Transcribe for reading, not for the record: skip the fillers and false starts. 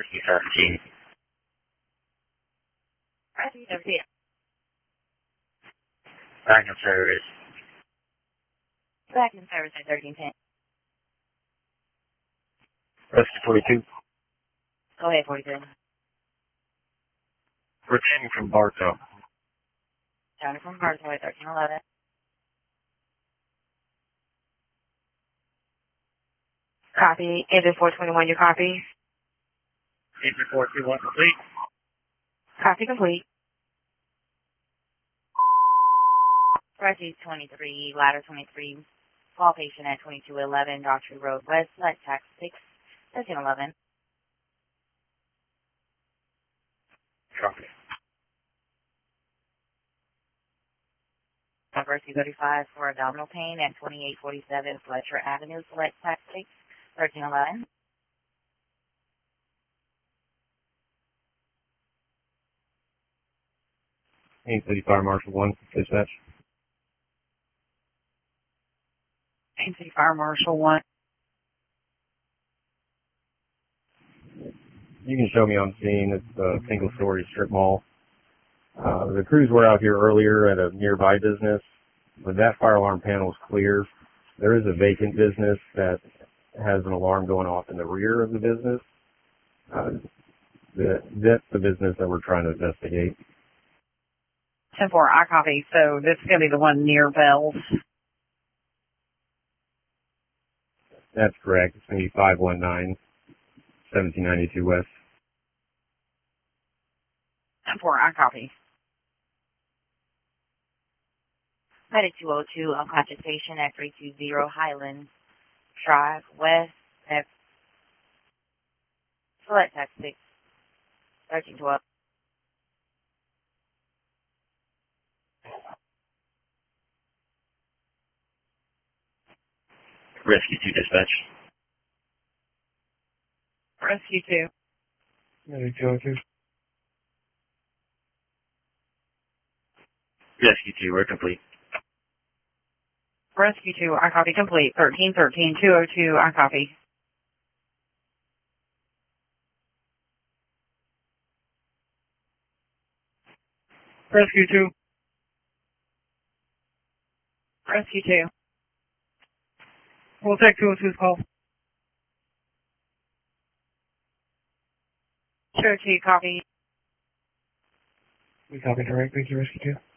Rescue 17. Rescue 17. Back in service. Back in service at 1310. Rescue 42. Go ahead, 42. Returning from Bartow. Tony from Bartow at 1311. Copy. Engine 421, you copy? Engine 421 complete. Copy complete. Rescue 23, ladder 23, fall patient at 2211, Daughtry Road West, select tax 6, 1311. Copy. Rescue 35 for abdominal pain at 2847 Fletcher Avenue, select tax 6, 1311. Haines City Fire Marshal 1, dispatch. Haines City Fire Marshal 1. You can show me on scene. It's a single-story strip mall. The crews were out here earlier at a nearby business, but that fire alarm panel is clear. There is a vacant business that has an alarm going off in the rear of the business. That's the business that we're trying to investigate. 10-4, I copy. So this is going to be the one near Bell's. That's correct. It's going to be 519, 1792 West. 10-4, I copy. Medic 202, unconscious patient at 320 Highland Drive West at select tax 6, 1312. Rescue 2 dispatch. Rescue 2. Medic 202. Rescue 2, we're complete. Rescue 2, I copy complete. 1313 202, I copy. Rescue 2. Rescue 2. We'll take 202's call. Cherokee, copy. We copy direct. Thank you, Rescue 2.